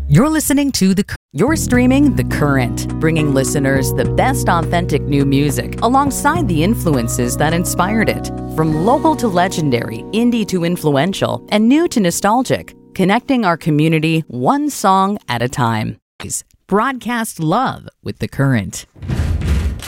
You're listening to You're streaming The Current, bringing listeners the best authentic new music alongside the influences that inspired it. From local to legendary, indie to influential, and new to nostalgic, connecting our community one song at a time. Broadcast love with The Current.